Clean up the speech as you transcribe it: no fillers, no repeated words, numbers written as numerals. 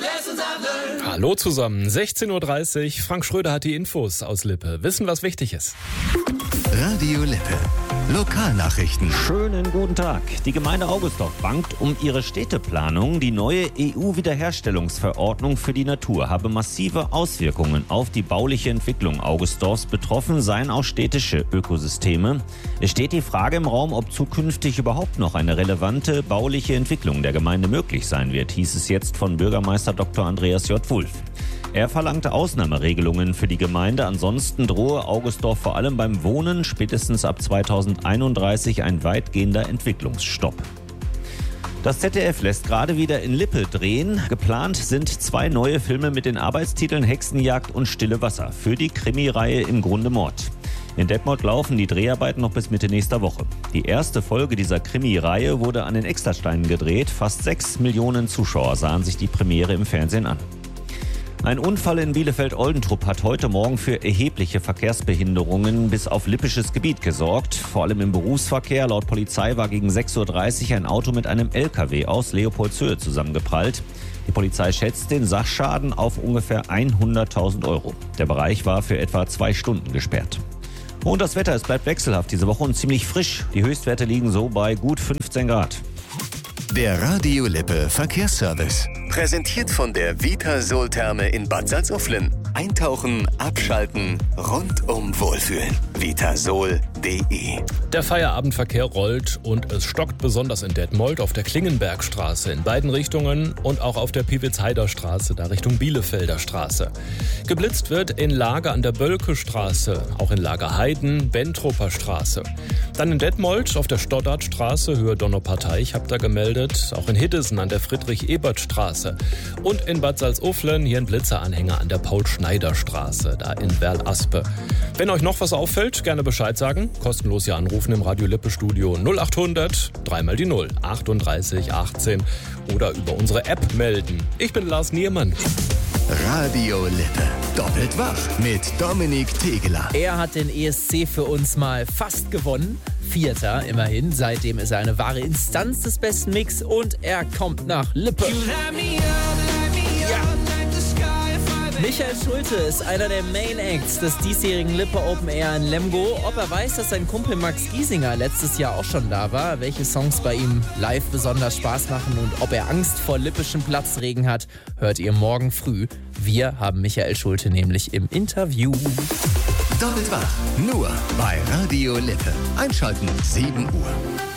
Hallo zusammen, 16.30 Uhr. Frank Schröder hat die Infos aus Lippe. Wissen, was wichtig ist. Radio Lippe. Lokalnachrichten. Schönen guten Tag. Die Gemeinde Augustdorf bangt um ihre Städteplanung. Die neue EU-Wiederherstellungsverordnung für die Natur habe massive Auswirkungen auf die bauliche Entwicklung Augustdorfs. Betroffen seien auch städtische Ökosysteme. Es steht die Frage im Raum, ob zukünftig überhaupt noch eine relevante bauliche Entwicklung der Gemeinde möglich sein wird, hieß es jetzt von Bürgermeister Dr. Andreas J. Wulff. Er verlangte Ausnahmeregelungen für die Gemeinde. Ansonsten drohe Augustdorf vor allem beim Wohnen spätestens ab 2031 ein weitgehender Entwicklungsstopp. Das ZDF lässt gerade wieder in Lippe drehen. Geplant sind 2 neue Filme mit den Arbeitstiteln Hexenjagd und Stille Wasser für die Krimireihe Im Grunde Mord. In Detmold laufen die Dreharbeiten noch bis Mitte nächster Woche. Die erste Folge dieser Krimireihe wurde an den Extrasteinen gedreht. Fast 6 Millionen Zuschauer sahen sich die Premiere im Fernsehen an. Ein Unfall in Bielefeld-Oldentrupp hat heute Morgen für erhebliche Verkehrsbehinderungen bis auf lippisches Gebiet gesorgt. Vor allem im Berufsverkehr. Laut Polizei war gegen 6.30 Uhr ein Auto mit einem LKW aus Leopoldshöhe zusammengeprallt. Die Polizei schätzt den Sachschaden auf ungefähr 100.000 Euro. Der Bereich war für etwa 2 Stunden gesperrt. Und das Wetter, es bleibt wechselhaft diese Woche und ziemlich frisch. Die Höchstwerte liegen so bei gut 15 Grad. Der Radio Lippe Verkehrsservice. Präsentiert von der Vitasol-Therme in Bad Salzuflen. Eintauchen, abschalten, rundum wohlfühlen. Vitasol.de. Der Feierabendverkehr rollt und es stockt besonders in Detmold auf der Klingenbergstraße in beiden Richtungen und auch auf der Piwitzheider Straße, da Richtung Bielefelder Straße. Geblitzt wird in Lager an der Bölke-Straße, auch in Lager Heiden, Bentroper Straße. Dann in Detmold auf der Stoddardstraße, Höhe Donauparteich, habt ihr gemeldet, auch in Hiddesen an der Friedrich-Ebert-Straße. Und in Bad Salzuflen hier ein Blitzeranhänger an der Paul-Schneider-Straße, da in Werl-Aspe. Wenn euch noch was auffällt, gerne Bescheid sagen. Kostenlos hier anrufen im Radio Lippe Studio 0800 3 mal die 0 38 18 oder über unsere App melden. Ich bin Lars Niermann. Radio Lippe. Doppelt wach mit Dominik Tegeler. Er hat den ESC für uns mal fast gewonnen. 4. immerhin. Seitdem ist er eine wahre Instanz des besten Mix und er kommt nach Lippe. Michael Schulte ist einer der Main Acts des diesjährigen Lippe Open Air in Lemgo. Ob er weiß, dass sein Kumpel Max Giesinger letztes Jahr auch schon da war, welche Songs bei ihm live besonders Spaß machen und ob er Angst vor lippischem Platzregen hat, hört ihr morgen früh. Wir haben Michael Schulte nämlich im Interview. Doppelt wach. Nur bei Radio Lippe. Einschalten 7 Uhr.